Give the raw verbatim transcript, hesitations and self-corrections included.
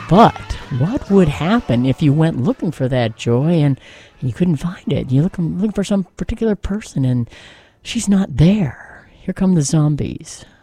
But what would happen if you went looking for that joy and you couldn't find it? You look looking for some particular person and she's not there. Here come the zombies.